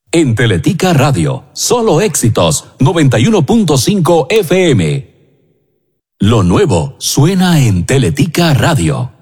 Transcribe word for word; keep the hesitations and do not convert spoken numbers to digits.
En Teletica Radio, solo éxitos, noventa y uno punto cinco F M. Lo nuevo suena en Teletica Radio.